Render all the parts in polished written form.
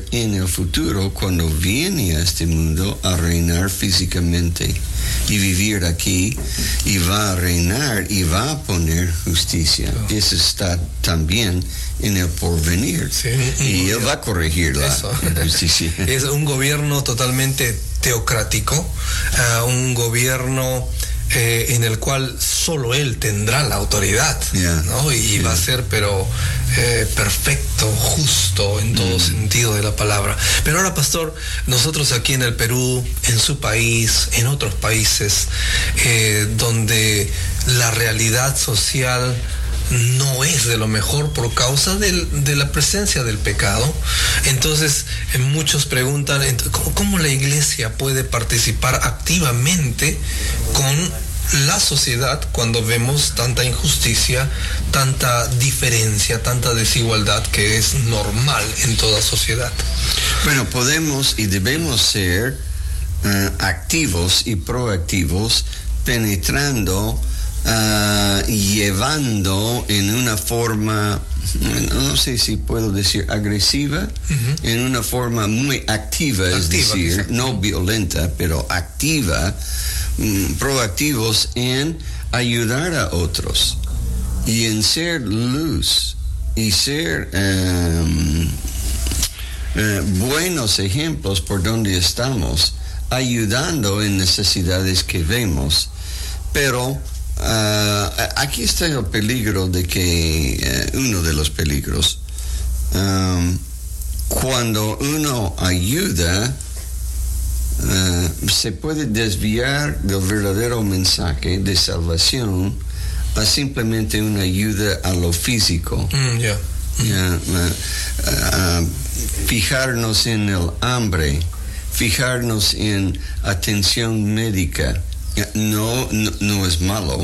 ser en el futuro cuando viene a este mundo a reinar físicamente y vivir aquí, y va a reinar y va a poner justicia. Eso está también en el porvenir. Sí, y él va a corregir la injusticia. Es un gobierno totalmente teocrático, un gobierno en el cual solo él tendrá la autoridad, ¿no? Y va a ser, pero perfecto, justo en todo sentido de la palabra. Pero ahora, pastor, nosotros aquí en el Perú, en su país, en otros países, donde la realidad social no es de lo mejor por causa de la presencia del pecado. Entonces muchos preguntan, ¿cómo la iglesia puede participar activamente con la sociedad cuando vemos tanta injusticia, tanta diferencia, tanta desigualdad que es normal en toda sociedad? Bueno, podemos y debemos ser activos y proactivos, penetrando, llevando en una forma, no sé si puedo decir agresiva, en una forma muy activa, es decir, exacto, no violenta, pero activa, proactivos en ayudar a otros y en ser luz y ser buenos ejemplos por donde estamos, ayudando en necesidades que vemos. Pero aquí está el peligro de que, uno de los peligros, cuando uno ayuda, se puede desviar del verdadero mensaje de salvación a simplemente una ayuda a lo físico. Fijarnos en el hambre, fijarnos en atención médica. No es malo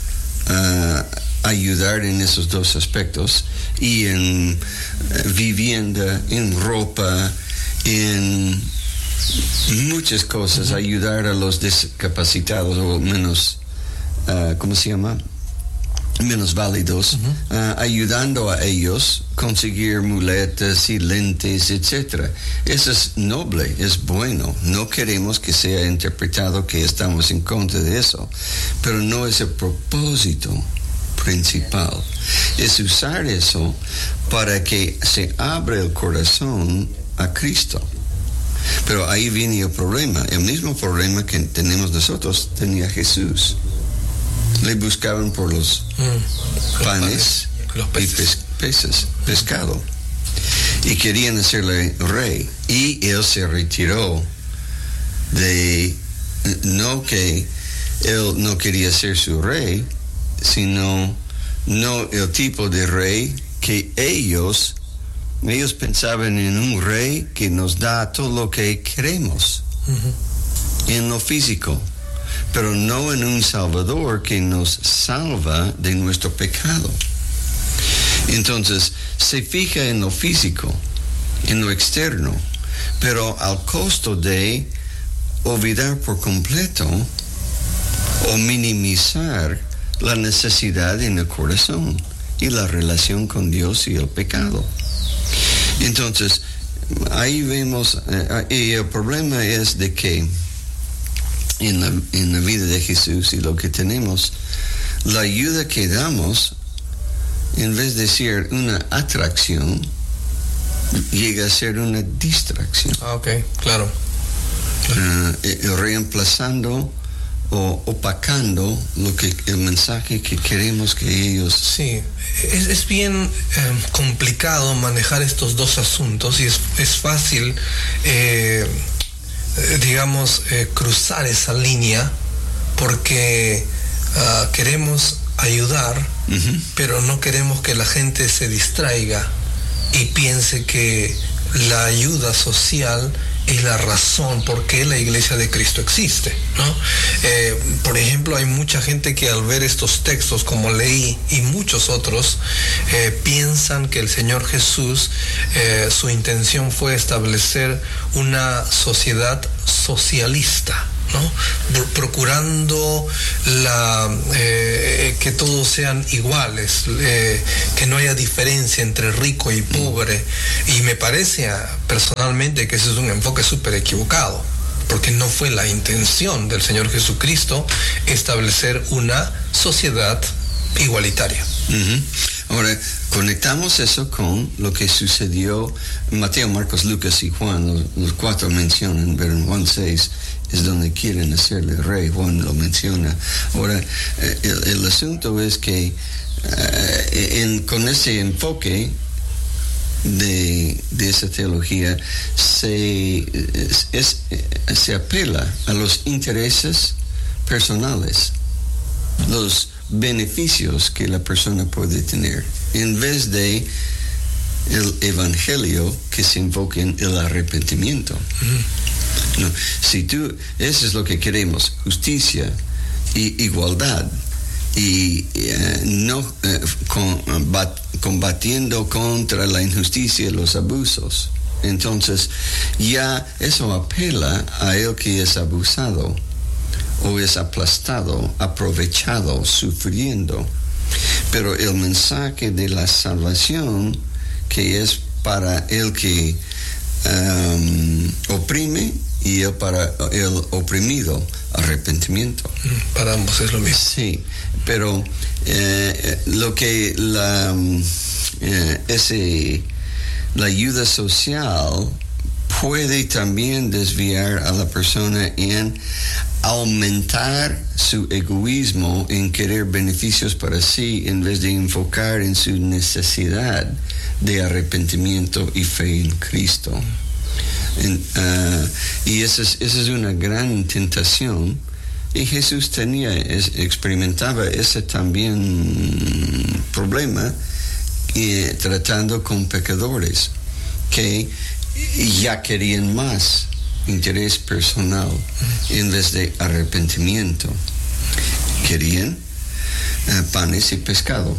ayudar en esos dos aspectos, y en vivienda, en ropa, en muchas cosas, ayudar a los discapacitados o menos, menos válidos, ayudando a ellos conseguir muletas y lentes, etcétera. Eso es noble, es bueno. No queremos que sea interpretado que estamos en contra de eso, pero no es el propósito principal. Es usar eso para que se abra el corazón a Cristo. Pero ahí viene el problema. El mismo problema que tenemos nosotros tenía Jesús. Le buscaban por los panes y pescado, y querían hacerle rey, y él se retiró no que él no quería ser su rey, sino no el tipo de rey que ellos pensaban en un rey que nos da todo lo que queremos en lo físico, pero no en un Salvador que nos salva de nuestro pecado. Entonces, se fija en lo físico, en lo externo, pero al costo de olvidar por completo o minimizar la necesidad en el corazón y la relación con Dios y el pecado. Entonces, ahí vemos, y el problema es de que en la vida de Jesús y lo que tenemos, la ayuda que damos, en vez de ser una atracción, llega a ser una distracción. Claro. Reemplazando o opacando el mensaje que queremos que ellos... Sí, es bien complicado manejar estos dos asuntos, y es fácil cruzar esa línea, porque queremos ayudar, pero no queremos que la gente se distraiga y piense que la ayuda social es la razón por qué la Iglesia de Cristo existe, ¿no? Por ejemplo, hay mucha gente que al ver estos textos, como leí, y muchos otros, piensan que el Señor Jesús, su intención fue establecer una sociedad socialista, ¿no? Procurando que todos sean iguales, que no haya diferencia entre rico y pobre. Y me parece personalmente que ese es un enfoque súper equivocado, porque no fue la intención del Señor Jesucristo establecer una sociedad igualitaria. Ahora, conectamos eso con lo que sucedió en Mateo, Marcos, Lucas y Juan. Los cuatro mencionan, pero en Juan 6 es donde quieren hacerle rey. Juan lo menciona. Ahora, el asunto es que con ese enfoque de esa teología se apela a los intereses personales, los beneficios que la persona puede tener, en vez de el evangelio que se enfoque en el arrepentimiento. No, eso es lo que queremos, justicia y igualdad, y combatiendo contra la injusticia y los abusos. Entonces ya eso apela a el que es abusado o es aplastado, aprovechado, sufriendo. Pero el mensaje de la salvación, que es para el que oprime y para el oprimido, arrepentimiento. Para ambos es lo mismo. Sí, pero lo que la ayuda social puede también desviar a la persona en aumentar su egoísmo en querer beneficios para sí, en vez de enfocar en su necesidad de arrepentimiento y fe en Cristo. Y esa es una gran tentación, y Jesús experimentaba ese también problema, tratando con pecadores que ya querían más interés personal en vez de arrepentimiento. Querían panes y pescado.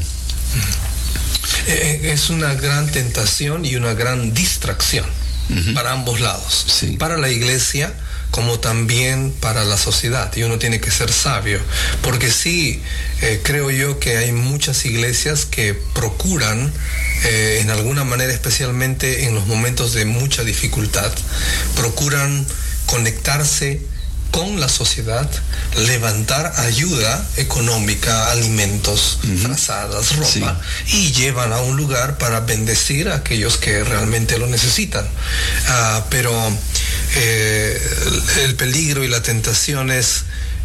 Es una gran tentación y una gran distracción para ambos lados, sí. Para la iglesia como también para la sociedad, y uno tiene que ser sabio, porque sí, creo yo que hay muchas iglesias que procuran en alguna manera, especialmente en los momentos de mucha dificultad, procuran conectarse con la sociedad, levantar ayuda económica, alimentos, frazadas, ropa, sí. Y llevan a un lugar para bendecir a aquellos que realmente lo necesitan. Pero el peligro y la tentación es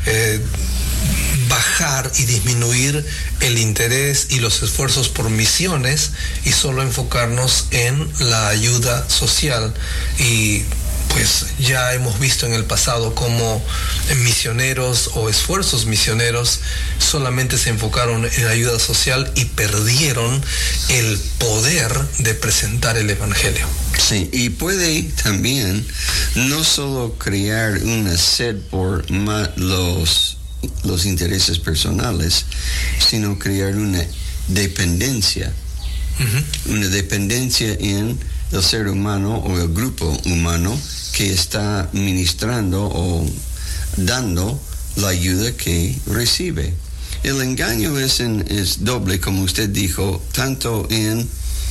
bajar y disminuir el interés y los esfuerzos por misiones y solo enfocarnos en la ayuda social. Y pues ya hemos visto en el pasado cómo misioneros o esfuerzos misioneros solamente se enfocaron en ayuda social y perdieron el poder de presentar el evangelio. Sí, y puede también no solo crear una sed por los intereses personales, sino crear una dependencia. Una dependencia en el ser humano o el grupo humano que está ministrando o dando la ayuda que recibe. El engaño es doble, como usted dijo, tanto en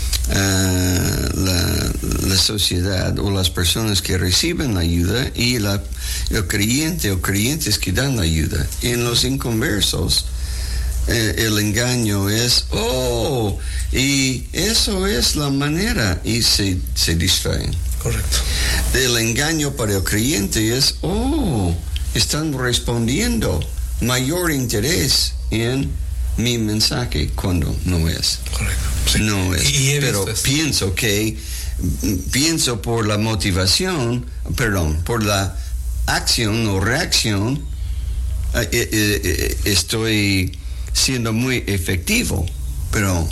la sociedad o las personas que reciben la ayuda y el creyente o creyentes que dan la ayuda. En los inconversos, el engaño es, y eso es la manera, y se distraen. Correcto. El engaño para el creyente es, están respondiendo mayor interés en mi mensaje, cuando no es. Correcto. Sí. No es. Pero pienso por la motivación, por la acción o reacción, estoy siendo muy efectivo, pero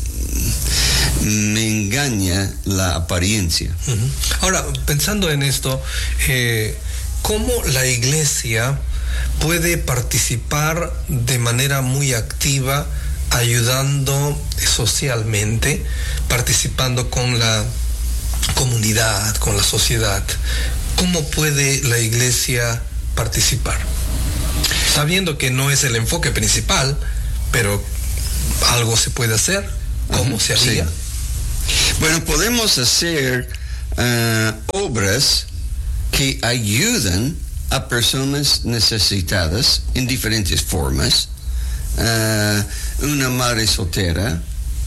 me engaña la apariencia. Ahora, pensando en esto, ¿cómo la iglesia puede participar de manera muy activa, ayudando socialmente, participando con la comunidad, con la sociedad? ¿Cómo puede la iglesia participar, sabiendo que no es el enfoque principal, pero algo se puede hacer. ¿Cómo se haría? Sí. Bueno, podemos hacer obras que ayudan a personas necesitadas en diferentes formas. Una madre soltera,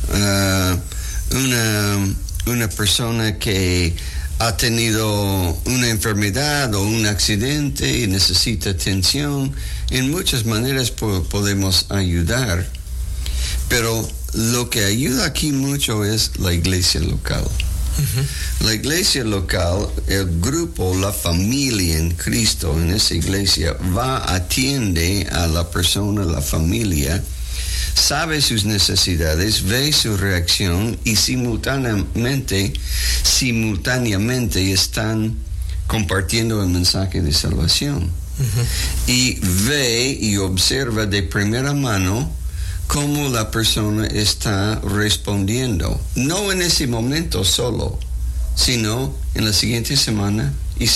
una persona que ha tenido una enfermedad o un accidente y necesita atención. En muchas maneras podemos ayudar, pero lo que ayuda aquí mucho es la iglesia local. La iglesia local, el grupo, la familia en Cristo, en esa iglesia, atiende a la persona, la familia, sabe sus necesidades, ve su reacción y simultáneamente están compartiendo el mensaje de salvación. Y ve y observa de primera mano cómo la persona está respondiendo. No en ese momento solo, sino en la siguiente semana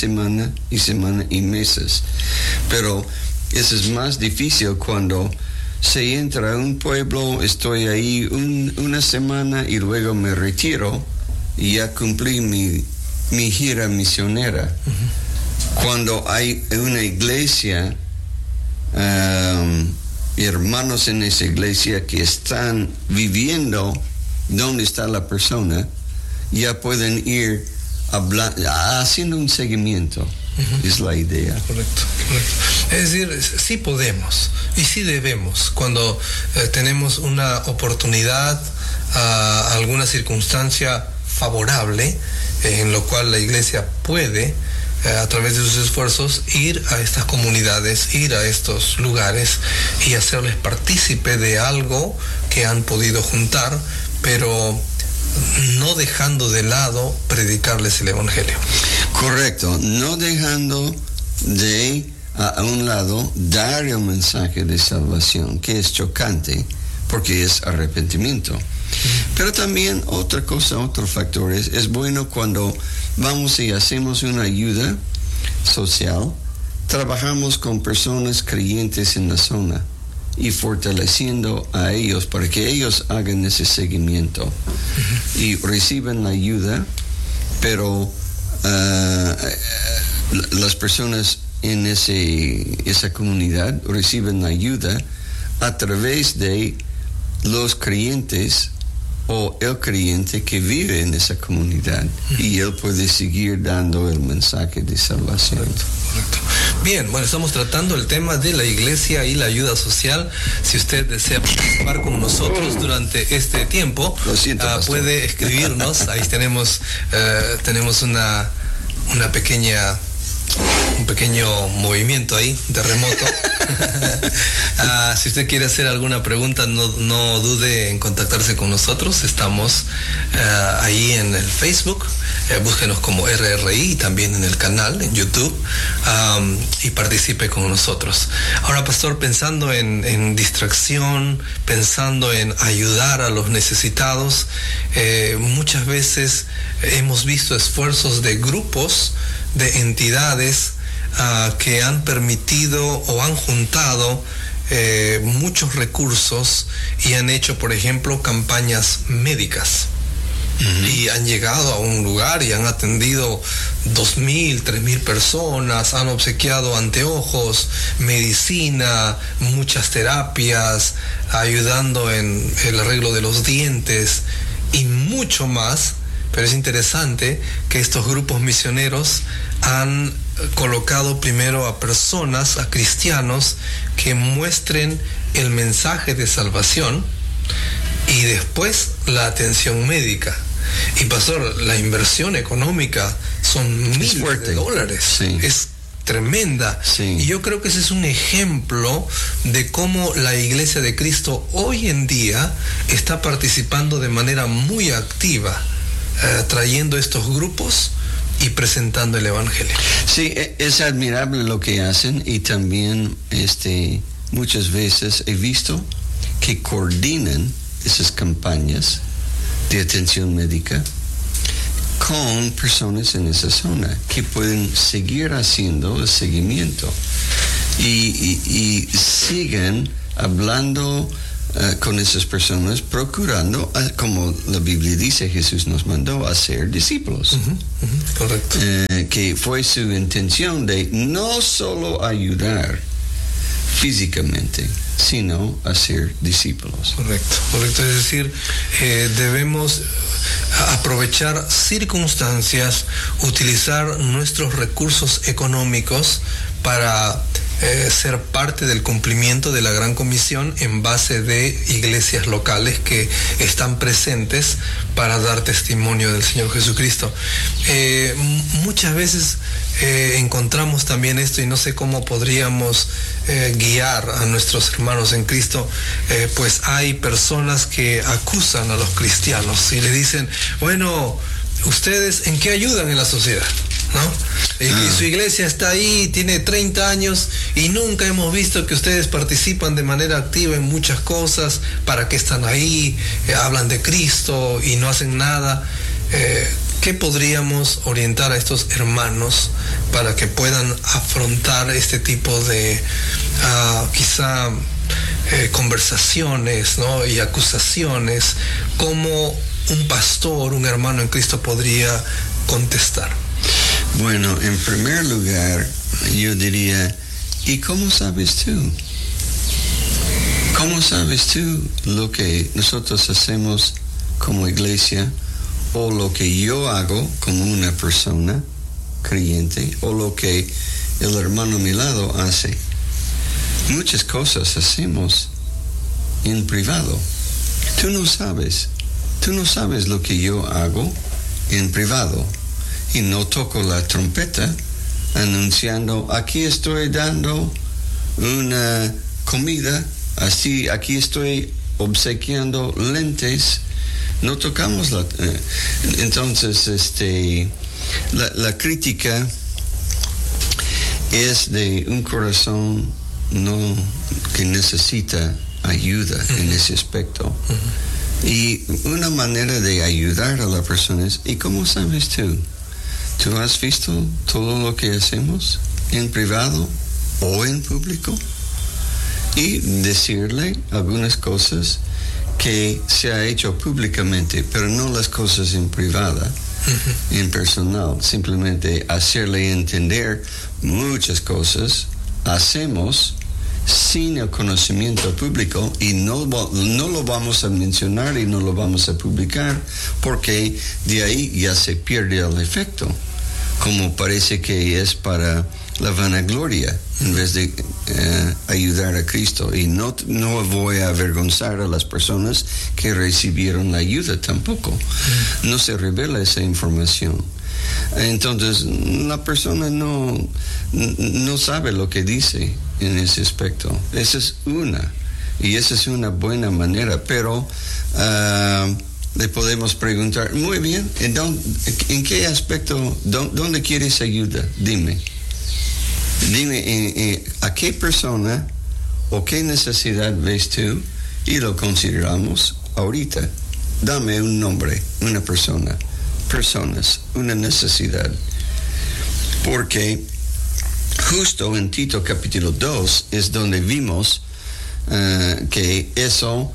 y meses. Pero eso es más difícil cuando se entra a un pueblo, estoy ahí una semana y luego me retiro y ya cumplí mi gira misionera. Cuando hay una iglesia, hermanos en esa iglesia que están viviendo donde está la persona, ya pueden ir haciendo un seguimiento. Es la idea. Correcto. Es decir, sí podemos y sí debemos, cuando tenemos una oportunidad, alguna circunstancia favorable, en lo cual la iglesia puede, a través de sus esfuerzos, ir a estas comunidades, ir a estos lugares y hacerles partícipe de algo que han podido juntar, pero no dejando de lado predicarles el evangelio. Correcto, no dejando de a un lado dar el mensaje de salvación, que es chocante porque es arrepentimiento. Pero también otra cosa, otro factor es bueno cuando vamos y hacemos una ayuda social, trabajamos con personas creyentes en la zona y fortaleciendo a ellos para que ellos hagan ese seguimiento y reciban la ayuda, pero las personas en esa comunidad reciben la ayuda a través de los creyentes o el creyente que vive en esa comunidad, y él puede seguir dando el mensaje de salvación. Correcto. Bien, bueno, estamos tratando el tema de la iglesia y la ayuda social. Si usted desea participar con nosotros durante este tiempo, puede escribirnos. Ahí tenemos un pequeño movimiento ahí de remoto. Si usted quiere hacer alguna pregunta, no dude en contactarse con nosotros. Estamos ahí en el Facebook, búsquenos como RRI, y también en el canal en YouTube, y participe con nosotros. Ahora, pastor, pensando en distracción, pensando en ayudar a los necesitados, muchas veces hemos visto esfuerzos de grupos, de entidades que han permitido o han juntado muchos recursos y han hecho, por ejemplo, campañas médicas. Y han llegado a un lugar y han atendido 2,000, 3,000 personas, han obsequiado anteojos, medicina, muchas terapias, ayudando en el arreglo de los dientes y mucho más. Pero es interesante que estos grupos misioneros han colocado primero a personas, a cristianos, que muestren el mensaje de salvación y después la atención médica. Y pastor, la inversión económica son miles de dólares. Sí. Es tremenda. Sí. Y yo creo que ese es un ejemplo de cómo la Iglesia de Cristo hoy en día está participando de manera muy activa, trayendo estos grupos y presentando el evangelio. Sí, es admirable lo que hacen, y también muchas veces he visto que coordinan esas campañas de atención médica con personas en esa zona que pueden seguir haciendo el seguimiento y siguen hablando con esas personas, procurando, como la Biblia dice, Jesús nos mandó a ser discípulos. Correcto. Que fue su intención de no solo ayudar físicamente, sino a ser discípulos. Correcto. Es decir, debemos aprovechar circunstancias, utilizar nuestros recursos económicos para ser parte del cumplimiento de la Gran Comisión en base de iglesias locales que están presentes para dar testimonio del Señor Jesucristo. Muchas veces encontramos también esto, y no sé cómo podríamos guiar a nuestros hermanos en Cristo, pues hay personas que acusan a los cristianos y le dicen, bueno, ¿ustedes en qué ayudan en la sociedad? ¿No? Y su iglesia está ahí, tiene 30 años y nunca hemos visto que ustedes participan de manera activa en muchas cosas. ¿Para qué están ahí? Hablan de Cristo y no hacen nada. ¿Qué podríamos orientar a estos hermanos para que puedan afrontar este tipo de quizá conversaciones, ¿no? y acusaciones? ¿Cómo un pastor, un hermano en Cristo podría contestar? Bueno, en primer lugar, yo diría, ¿y cómo sabes tú? ¿Cómo sabes tú lo que nosotros hacemos como iglesia, o lo que yo hago como una persona creyente, o lo que el hermano a mi lado hace? Muchas cosas hacemos en privado. Tú no sabes lo que yo hago en privado. Y no toco la trompeta anunciando, aquí estoy dando una comida, así, aquí estoy obsequiando lentes. No tocamos entonces la crítica es de un corazón que necesita ayuda en ese aspecto. Y una manera de ayudar a la persona es, ¿y cómo sabes tú? ¿Tú has visto todo lo que hacemos en privado o en público? Y decirle algunas cosas que se ha hecho públicamente, pero no las cosas en privada, en personal. Simplemente hacerle entender muchas cosas hacemos sin el conocimiento público, y no lo vamos a mencionar y no lo vamos a publicar, porque de ahí ya se pierde el efecto, como parece que es para la vanagloria en vez de ayudar a Cristo. Y no voy a avergonzar a las personas que recibieron la ayuda tampoco. No se revela esa información. Entonces la persona no sabe lo que dice en ese aspecto. Esa es una buena manera, pero le podemos preguntar, muy bien, ¿en qué aspecto, dónde quieres ayuda? Dime, ¿a qué persona o qué necesidad ves tú? Y lo consideramos ahorita. Dame un nombre, una persona, personas, una necesidad. Porque justo en Tito capítulo 2 es donde vimos que eso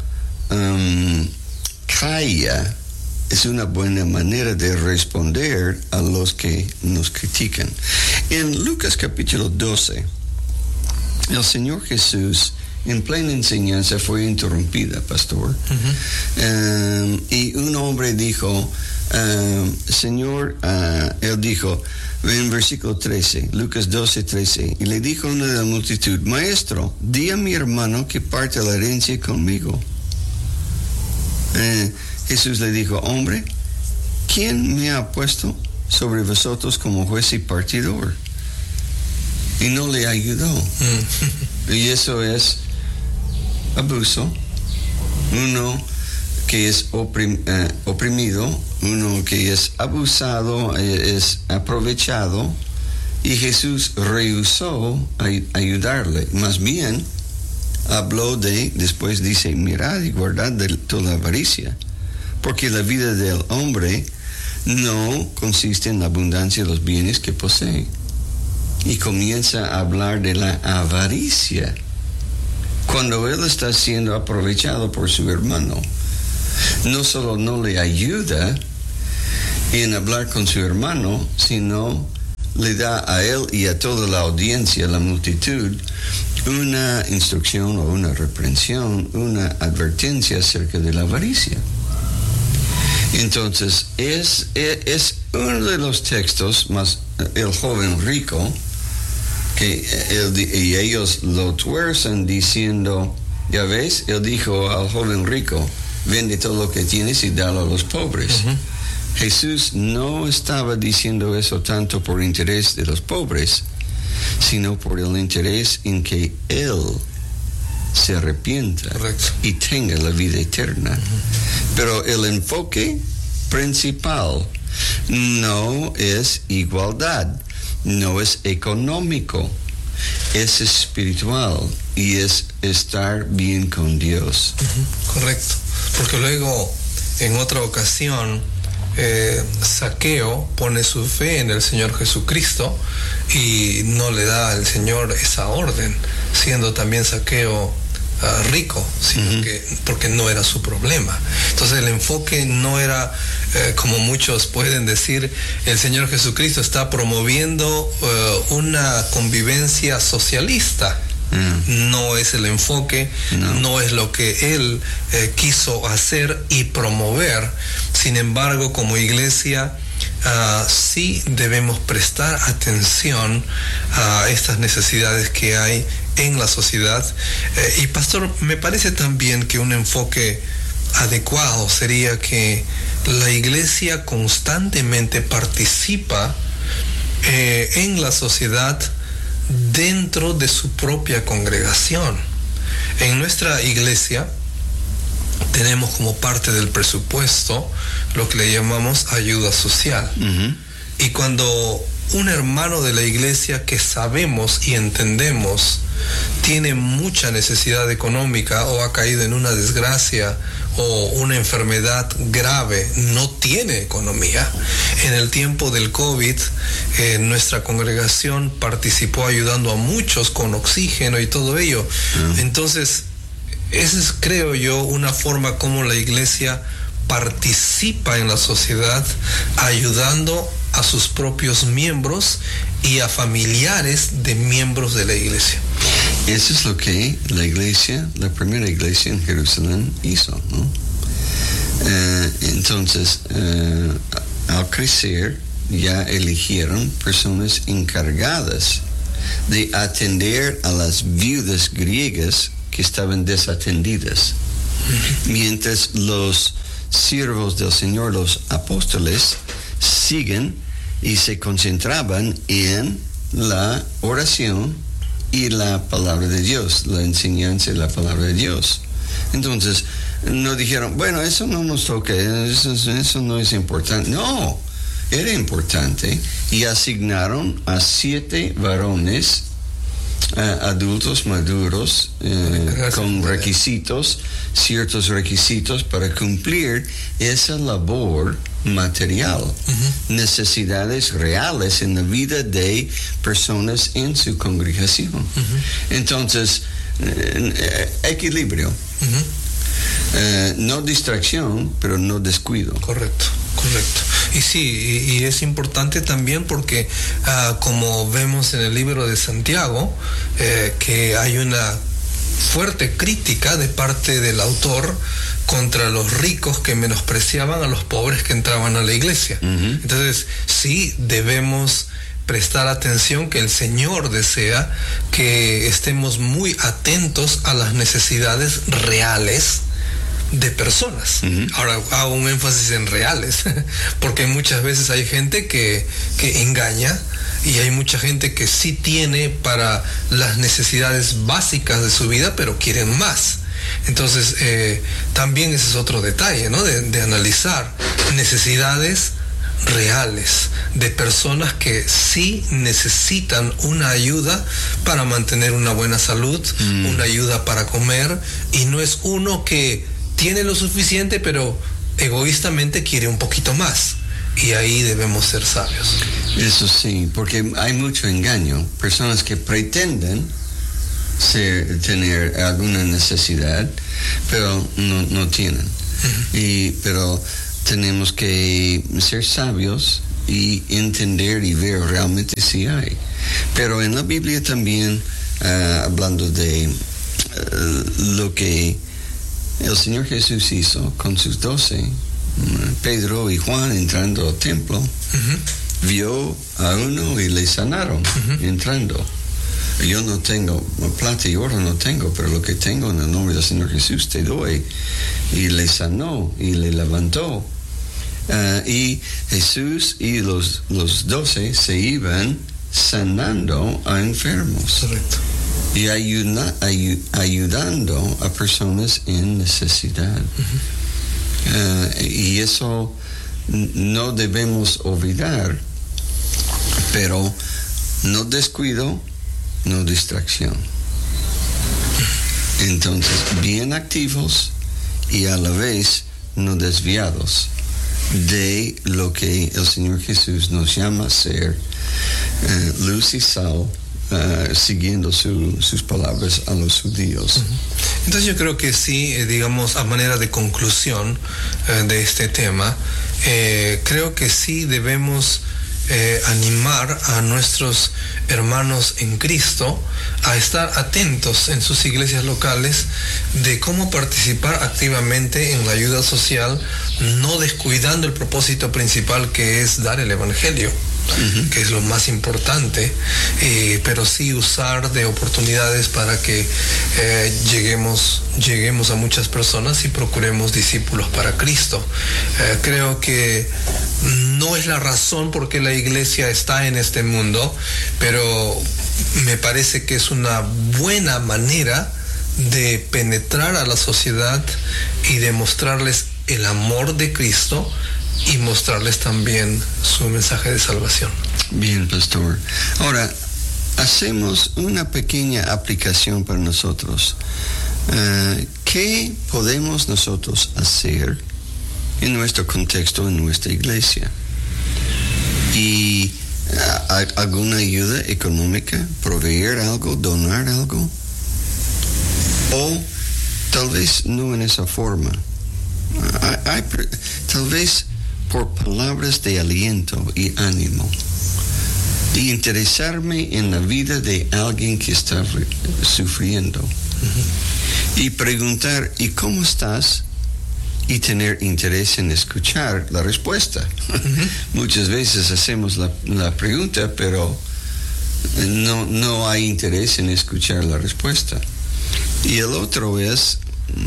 calla. Es una buena manera de responder a los que nos critican. En Lucas capítulo 12, el Señor Jesús en plena enseñanza fue interrumpida, pastor. Y un hombre dijo, Señor, él dijo, en versículo 13, Lucas 12, 13, y le dijo a uno de la multitud, Maestro, di a mi hermano que parte la herencia conmigo. Jesús le dijo, hombre, ¿quién me ha puesto sobre vosotros como juez y partidor? Y no le ayudó. Y eso es abuso. Uno que es oprimido, uno que es abusado, es aprovechado, y Jesús rehusó ayudarle. Más bien habló después dice, mirad y guardad de toda avaricia, porque la vida del hombre no consiste en la abundancia de los bienes que posee. Y comienza a hablar de la avaricia, cuando él está siendo aprovechado por su hermano. No solo no le ayuda en hablar con su hermano, sino le da a él y a toda la audiencia, la multitud, una instrucción o una reprensión, una advertencia acerca de la avaricia. Entonces, es uno de los textos más, el joven rico, y ellos lo tuercen diciendo, ya ves, él dijo al joven rico, vende todo lo que tienes y dalo a los pobres. Uh-huh. Jesús no estaba diciendo eso tanto por interés de los pobres, sino por el interés en que él se arrepienta. Correcto. Y tenga la vida eterna. Uh-huh. Pero el enfoque principal no es igualdad, no es económico, es espiritual y es estar bien con Dios. Uh-huh. Correcto, porque luego en otra ocasión Zaqueo pone su fe en el Señor Jesucristo y no le da al Señor esa orden, siendo también Zaqueo rico, sino uh-huh. Porque no era su problema. Entonces el enfoque no era como muchos pueden decir, el Señor Jesucristo está promoviendo una convivencia socialista. No es el enfoque, no es lo que él quiso hacer y promover. Sin embargo, como iglesia sí debemos prestar atención a estas necesidades que hay en la sociedad. Y pastor, me parece también que un enfoque adecuado sería que la iglesia constantemente participa en la sociedad dentro de su propia congregación. En nuestra iglesia tenemos como parte del presupuesto lo que le llamamos ayuda social. Uh-huh. Y cuando un hermano de la iglesia que sabemos y entendemos tiene mucha necesidad económica o ha caído en una desgracia o una enfermedad grave, no tiene economía. En el tiempo del COVID, nuestra congregación participó ayudando a muchos con oxígeno y todo ello. Entonces, esa es, creo yo, una forma como la iglesia participa en la sociedad, ayudando a sus propios miembros y a familiares de miembros de la iglesia. Eso es lo que la primera iglesia en Jerusalén hizo, ¿no? Entonces, al crecer, ya eligieron personas encargadas de atender a las viudas griegas que estaban desatendidas. Mientras los siervos del Señor, los apóstoles, siguen y se concentraban en la oración y la palabra de Dios, la enseñanza de la palabra de Dios. Entonces, no dijeron, bueno, eso no nos toca, eso no es importante. No, era importante. Y asignaron a 7 varones adultos maduros con requisitos, ciertos requisitos para cumplir esa labor material, necesidades reales en la vida de personas en su congregación. Entonces, equilibrio. No distracción, pero no descuido. Correcto. Y sí, y es importante también porque como vemos en el libro de Santiago, que hay una fuerte crítica de parte del autor contra los ricos que menospreciaban a los pobres que entraban a la iglesia. Entonces, sí debemos prestar atención, que el Señor desea que estemos muy atentos a las necesidades reales de personas. Ahora hago un énfasis en reales, porque muchas veces hay gente que engaña y hay mucha gente que sí tiene para las necesidades básicas de su vida, pero quieren más. Entonces, también ese es otro detalle, ¿no? De analizar necesidades reales de personas que sí necesitan una ayuda para mantener una buena salud, una ayuda para comer, y no es uno que tiene lo suficiente pero egoístamente quiere un poquito más. y ahí debemos ser sabios. Eso sí, porque hay mucho engaño. Personas que pretenden tener alguna necesidad, pero no tienen. Pero tenemos que ser sabios y entender y ver realmente si hay. Pero en la Biblia también, hablando de lo que el Señor Jesús hizo con sus 12, Pedro y Juan entrando al templo, vio a uno y le sanaron entrando. Yo no tengo plata y oro, no tengo, pero lo que tengo en el nombre del Señor Jesús te doy. Y le sanó y le levantó. Y Jesús y los 12 se iban sanando a enfermos. Correcto. Y ayudando a personas en necesidad. Y eso no debemos olvidar, pero no descuido, no distracción. Entonces, bien activos y a la vez no desviados de lo que el Señor Jesús nos llama a ser, luz y sal, siguiendo sus palabras a los judíos. Entonces yo creo que sí, digamos, a manera de conclusión de este tema, creo que sí debemos animar a nuestros hermanos en Cristo a estar atentos en sus iglesias locales de cómo participar activamente en la ayuda social, no descuidando el propósito principal, que es dar el evangelio, que es lo más importante, pero sí usar de oportunidades para que lleguemos a muchas personas y procuremos discípulos para Cristo. Creo que no es la razón por qué la iglesia está en este mundo, pero me parece que es una buena manera de penetrar a la sociedad y demostrarles el amor de Cristo y mostrarles también su mensaje de salvación. Bien, pastor. Ahora, hacemos una pequeña aplicación para nosotros. ¿Qué podemos nosotros hacer en nuestro contexto, en nuestra iglesia? ¿Y alguna ayuda económica? ¿Proveer algo? ¿Donar algo? O tal vez no en esa forma. Tal vez por palabras de aliento y ánimo, y interesarme en la vida de alguien que está sufriendo, y preguntar, ¿y cómo estás? Y tener interés en escuchar la respuesta. Muchas veces hacemos la pregunta, pero no hay interés en escuchar la respuesta. Y el otro es,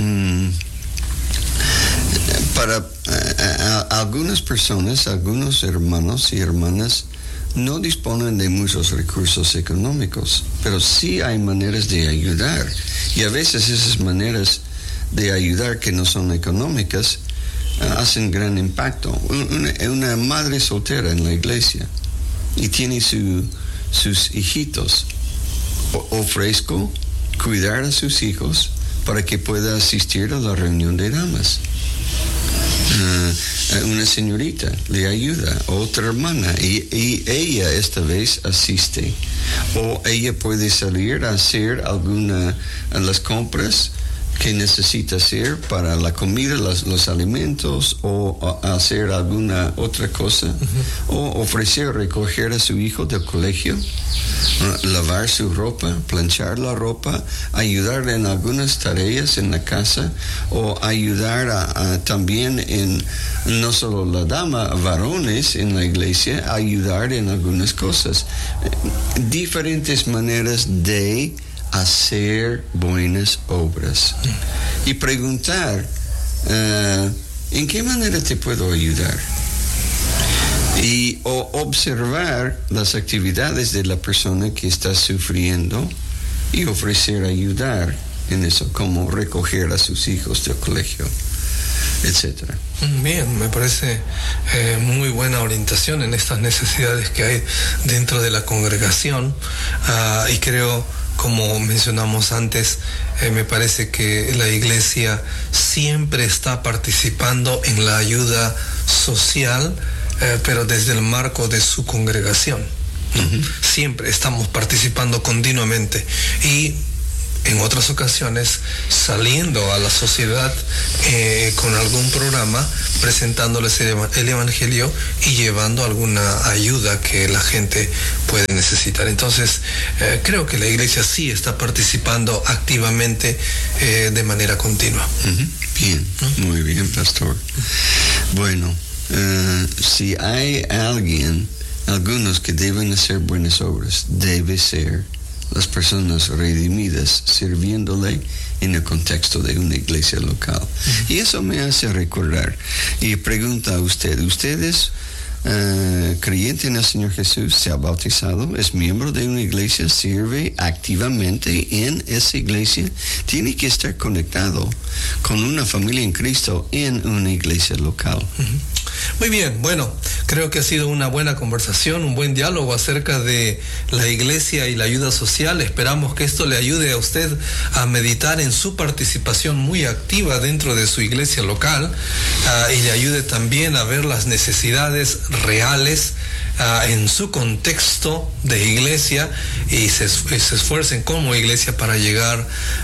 para algunas personas, algunos hermanos y hermanas no disponen de muchos recursos económicos, pero sí hay maneras de ayudar, y a veces esas maneras de ayudar que no son económicas hacen gran impacto. Una madre soltera en la iglesia y tiene sus hijitos. Ofrezco cuidar a sus hijos para que pueda asistir a la reunión de damas. Una señorita le ayuda, otra hermana, y ella esta vez asiste, o ella puede salir a hacer las compras que necesita hacer para la comida, los alimentos, o hacer alguna otra cosa, o ofrecer recoger a su hijo del colegio, lavar su ropa, planchar la ropa, ayudarle en algunas tareas en la casa, o ayudar también en, no solo la dama, varones en la iglesia, ayudar en algunas cosas. Diferentes maneras de hacer buenas obras y preguntar, ¿en qué manera te puedo ayudar? O observar las actividades de la persona que está sufriendo y ofrecer ayudar en eso, como recoger a sus hijos del colegio, etcétera. Bien, me parece muy buena orientación en estas necesidades que hay dentro de la congregación, y creo, como mencionamos antes, me parece que la iglesia siempre está participando en la ayuda social, pero desde el marco de su congregación. Siempre estamos participando continuamente y en otras ocasiones saliendo a la sociedad con algún programa, presentándoles el Evangelio y llevando alguna ayuda que la gente puede necesitar. Entonces, creo que la iglesia sí está participando activamente de manera continua. Bien, muy bien, pastor. Bueno, si hay algunos que deben hacer buenas obras, debe ser las personas redimidas sirviéndole en el contexto de una iglesia local. Y eso me hace recordar y pregunta a ¿ustedes creyente en el Señor Jesús, se ha bautizado, es miembro de una iglesia, sirve activamente en esa iglesia? Tiene que estar conectado con una familia en Cristo en una iglesia local. Muy bien, bueno, creo que ha sido una buena conversación, un buen diálogo acerca de la iglesia y la ayuda social. Esperamos que esto le ayude a usted a meditar en su participación muy activa dentro de su iglesia local y le ayude también a ver las necesidades reales en su contexto de iglesia y se esfuercen como iglesia para llegar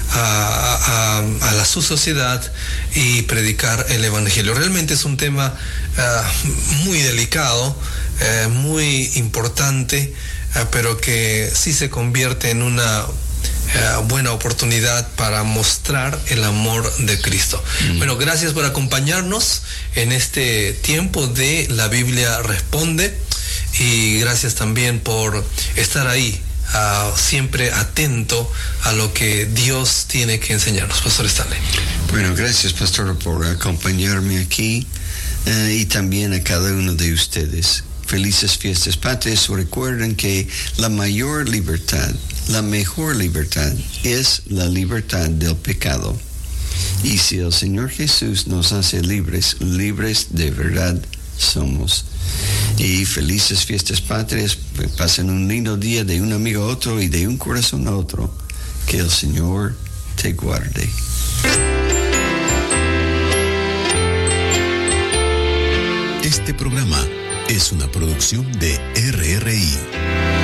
a su sociedad y predicar el Evangelio. Realmente es un tema muy delicado, muy importante, pero que sí se convierte en una buena oportunidad para mostrar el amor de Cristo. Bueno, gracias por acompañarnos en este tiempo de La Biblia Responde y gracias también por estar ahí, siempre atento a lo que Dios tiene que enseñarnos. Pastor Stanley. Bueno, gracias, pastor, por acompañarme aquí y también a cada uno de ustedes. Felices fiestas patrias. Recuerden que la mejor libertad es la libertad del pecado. Y si el Señor Jesús nos hace libres de verdad somos. Y felices fiestas patrias. Pasen un lindo día de un amigo a otro y de un corazón a otro. Que el Señor te guarde. Este programa es una producción de RRI.